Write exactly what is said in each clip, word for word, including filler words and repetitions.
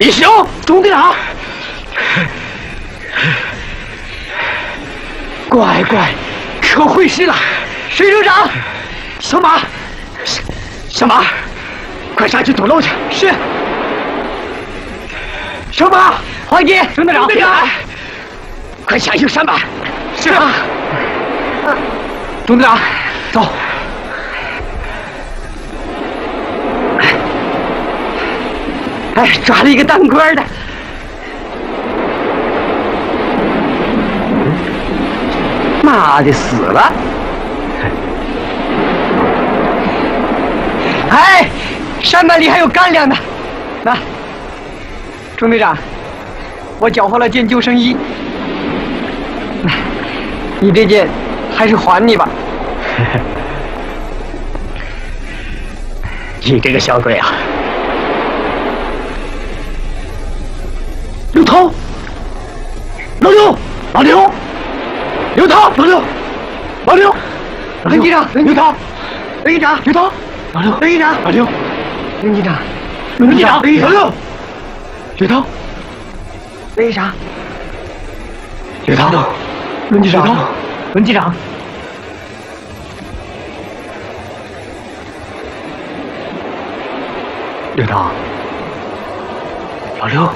李兄，钟队长，乖乖，可会师了。水手长，小马，小马，快上去堵漏去。是。小马，黄金，钟队长，队长，快抢修山板。是啊。钟队长，走。 哎，抓了一个当官的，妈的死了！哎，山板里还有干粮呢。那，钟队长，我缴获了件救生衣，你这件还是还你吧。你这个小鬼啊！ 刘涛，老刘，老刘，刘涛，老刘，老刘，任机长，刘涛，任机长，刘涛，老刘，任机长，老刘，任机长，任机长，老刘，刘涛，任机长，刘涛，任机长，任机长，刘涛，老刘。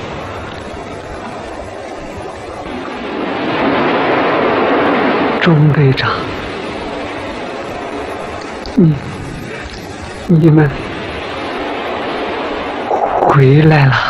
钟队长，你你们回来了。